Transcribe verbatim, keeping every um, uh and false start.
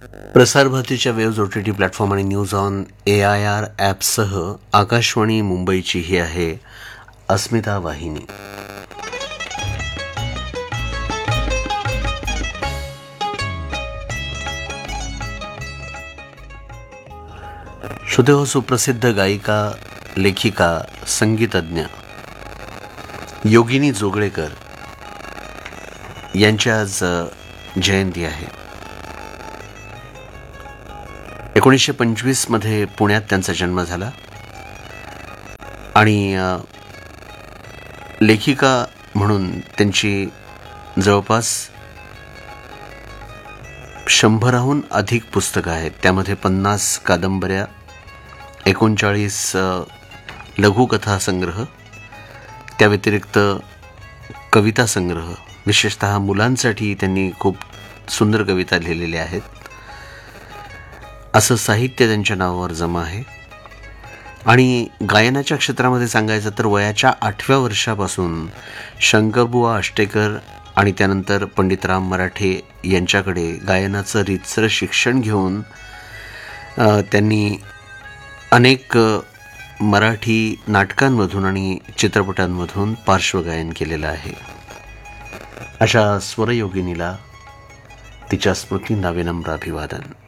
प्रसार भारतीच्या waves O T T platform आणि news on A I R ॲपसह Akashvani मुंबईची ही आहे अस्मिता वाहिनी. श्रोते हो, सुप्रसिद्ध गायिका, लेखिका, संगीतज्ञ योगिनी जोगळेकर यांची आज जयंती आहे. एकोणीसशे पंचवीसमध्ये पुण्यात त्यांचा जन्म झाला आणि लेखिका म्हणून त्यांची जवळपास शंभराहून अधिक पुस्तकं आहेत. त्यामध्ये पन्नास कादंबऱ्या, एकोणचाळीस लघुकथा संग्रह, त्या व्यतिरिक्त कविता संग्रह, विशेषतः मुलांसाठी त्यांनी खूप सुंदर कविता लिहिलेल्या आहेत. असं साहित्य त्यांच्या नावावर जमा आहे. आणि गायनाच्या क्षेत्रामध्ये सांगायचं तर वयाच्या आठव्या वर्षापासून शंकरबुवा आष्टेकर आणि त्यानंतर पंडितराम मराठे यांच्याकडे गायनाचं रीतसर शिक्षण घेऊन त्यांनी अनेक मराठी नाटकांमधून आणि चित्रपटांमधून पार्श्वगायन केलेलं आहे. अशा स्वरयोगिनीला तिच्या स्मृतींना विनम्र अभिवादन.